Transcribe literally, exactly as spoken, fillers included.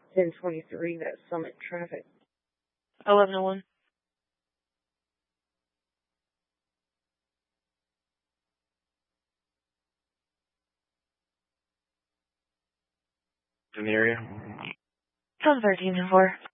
ten twenty-three, that Summit traffic. eleven oh one. In the area? It's on thirteen and four.